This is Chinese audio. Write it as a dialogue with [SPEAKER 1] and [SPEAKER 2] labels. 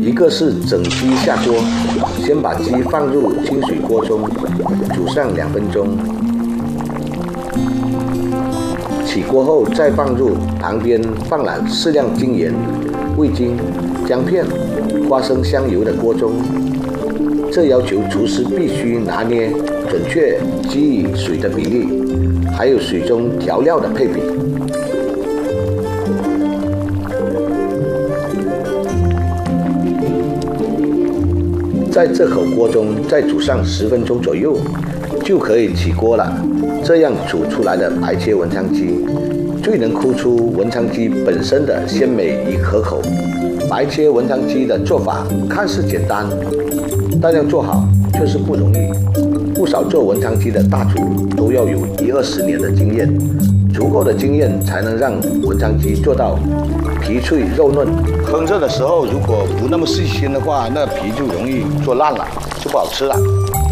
[SPEAKER 1] 一个是整鸡下锅，先把鸡放入清水锅中煮上2分钟，起锅后再放入旁边放了适量精盐、味精、姜片、花生香油的锅中。这要求厨师必须拿捏准确鸡与水的比例，还有水中调料的配比。在这口锅中再煮上10分钟左右，就可以起锅了。这样煮出来的白切文昌鸡，最能突出文昌鸡本身的鲜美与可口。白切文昌鸡的做法看似简单，但要做好却是不容易。不少做文昌鸡的大厨都要有10-20年的经验，足够的经验才能让文昌鸡做到皮脆肉嫩。烹制的时候如果不那么细心的话，那皮就容易做烂了，就不好吃了。